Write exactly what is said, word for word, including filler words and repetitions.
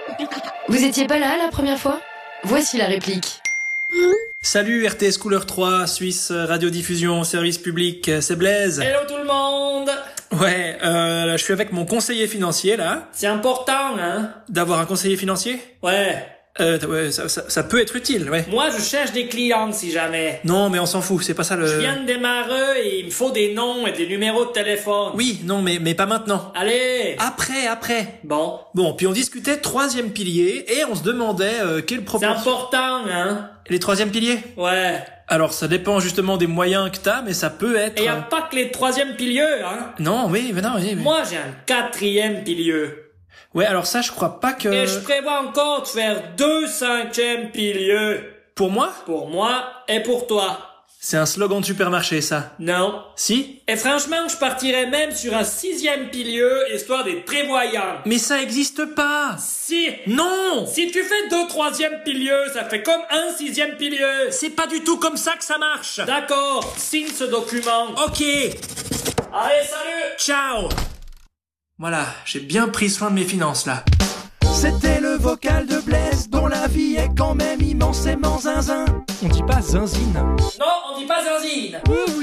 Vous étiez pas là la première fois? Voici la réplique. Salut R T S Couleur trois, Suisse Radiodiffusion, service public, c'est Blaise. Hello tout le monde. Ouais, euh, je suis avec mon conseiller financier là. C'est important, hein? D'avoir un conseiller financier? Ouais. Euh, ouais, ça, ça, ça peut être utile, ouais. Moi, je cherche des clients si jamais. Non, mais on s'en fout, c'est pas ça le... Je viens de démarrer et il me faut des noms et des numéros de téléphone. Oui, non, mais, mais pas maintenant. Allez. Après, après. Bon. Bon, puis on discutait troisième pilier et on se demandait euh, quelle proportion... C'est important, hein? Les troisième piliers? Ouais. Alors, ça dépend justement des moyens que t'as, mais ça peut être... Et y a pas que les troisième piliers, hein? Non, oui, mais non, oui, mais... Moi, j'ai un quatrième pilier. Ouais, alors ça, je crois pas que... Et je prévois encore de faire deux cinquièmes piliers. Pour moi? Pour moi et pour toi. C'est un slogan de supermarché, ça. Non. Si? Et franchement, je partirais même sur un sixième pilier, histoire d'être prévoyant. Mais ça existe pas! Si! Non! Si tu fais deux troisième piliers, ça fait comme un sixième pilier. C'est pas du tout comme ça que ça marche! D'accord, signe ce document. Ok! Allez, salut! Ciao! Voilà, j'ai bien pris soin de mes finances, là. C'était le vocal de Blaise, dont la vie est quand même immensément zinzin. On dit pas zinzine. Non, on dit pas zinzine. Oui, oui.